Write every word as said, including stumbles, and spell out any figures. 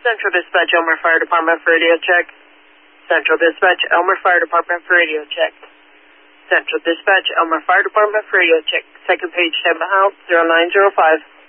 Central Dispatch, Elmer Fire Department for radio check. Central Dispatch, Elmer Fire Department for radio check. Central Dispatch, Elmer Fire Department for radio check. Second page, Shannon House, zero nine zero five.